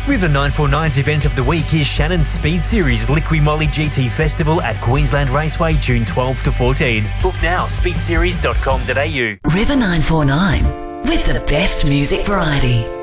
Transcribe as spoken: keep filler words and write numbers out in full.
River nine forty-nine's event of the week is Shannon's Speed Series Liqui Moly G T Festival at Queensland Raceway, June twelfth to fourteen. Book now, speed series dot com dot a u. River nine forty-nine, with the best music variety.